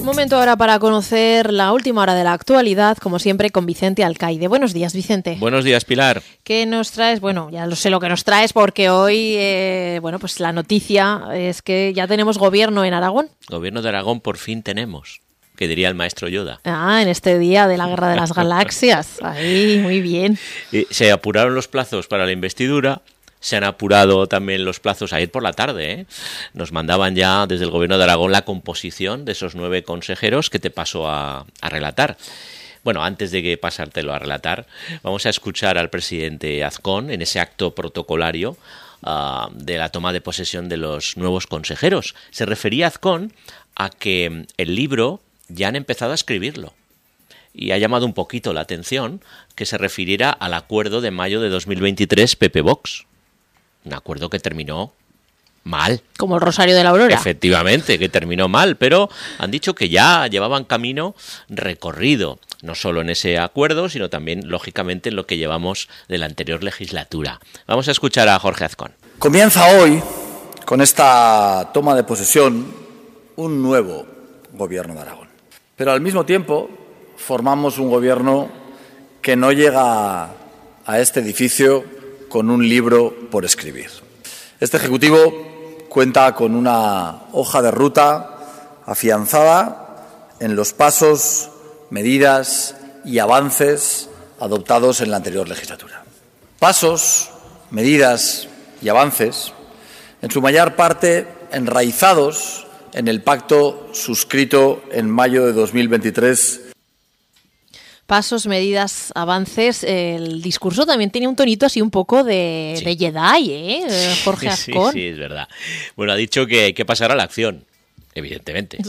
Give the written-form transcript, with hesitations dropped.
Momento ahora para conocer la última hora de la actualidad, como siempre, con Vicente Alcaide. Buenos días, Vicente. Buenos días, Pilar. ¿Qué nos traes? Bueno, ya lo sé lo que nos traes porque hoy, pues la noticia es que ya tenemos gobierno en Aragón. Gobierno de Aragón por fin tenemos, que diría el maestro Yoda. En este día de la Guerra de las Galaxias. Ahí, muy bien. Se apuraron los plazos para la investidura. Se han apurado también los plazos ayer por la tarde, ¿eh? Nos mandaban ya desde el Gobierno de Aragón la composición de esos 9 consejeros que te paso a relatar. Bueno, antes de que pasártelo a relatar, vamos a escuchar al presidente Azcón en ese acto protocolario de la toma de posesión de los nuevos consejeros. Se refería Azcón a que el libro ya han empezado a escribirlo. Y ha llamado un poquito la atención que se refiriera al acuerdo de mayo de 2023 PP-Vox. Un acuerdo que terminó mal. Como el Rosario de la Aurora. Efectivamente, que terminó mal, pero han dicho que ya llevaban camino recorrido, no solo en ese acuerdo, sino también, lógicamente, en lo que llevamos de la anterior legislatura. Vamos a escuchar a Jorge Azcón. Comienza hoy, con esta toma de posesión, un nuevo gobierno de Aragón. Pero al mismo tiempo formamos un gobierno que no llega a este edificio con un libro por escribir. Este Ejecutivo cuenta con una hoja de ruta afianzada en los pasos, medidas y avances adoptados en la anterior legislatura. Pasos, medidas y avances, en su mayor parte enraizados en el pacto suscrito en mayo de 2023. Pasos, medidas, avances. El discurso también tiene un tonito así un poco de Jedi, Jorge Azcón. Sí, es verdad. Bueno, ha dicho que hay que pasar a la acción, evidentemente.